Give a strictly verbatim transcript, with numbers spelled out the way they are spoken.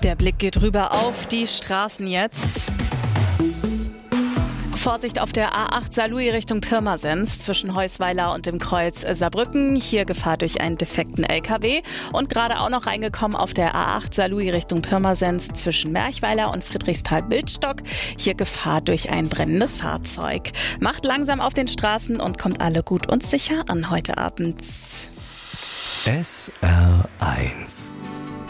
Der Blick geht rüber auf die Straßen jetzt. Vorsicht auf der A acht Saarlouis Richtung Pirmasens zwischen Heusweiler und dem Kreuz Saarbrücken. Hier Gefahr durch einen defekten L K W. Und gerade auch noch reingekommen auf der A acht Saarlouis Richtung Pirmasens zwischen Merchweiler und Friedrichsthal-Bildstock. Hier Gefahr durch ein brennendes Fahrzeug. Macht langsam auf den Straßen und kommt alle gut und sicher an heute Abend. S R eins